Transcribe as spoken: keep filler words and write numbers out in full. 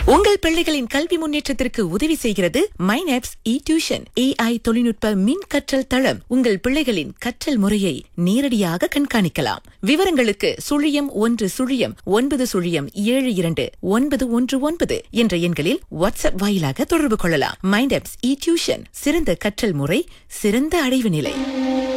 உங்கள் பிள்ளைகளின் கல்வி முன்னேற்றத்திற்கு உதவி செய்கிறது மைனாப்ஸ் இ டியூஷன். ஏஐ தொழில்நுட்ப மின் கற்றல் தளம். உங்கள் பிள்ளைகளின் கற்றல் முறையை நேரடியாக கண்காணிக்கலாம். விவரங்களுக்கு சுழியம் ஒன்று சுழியம் ஒன்பது சுழியம் ஏழு இரண்டு ஒன்பது ஒன்று ஒன்பது என்ற எண்களில் வாட்ஸ்அப் வாயிலாக தொடர்பு கொள்ளலாம். மைனாப்ஸ் இ டியூஷன், சிறந்த கற்றல் முறை, சிறந்த அடைவு நிலை.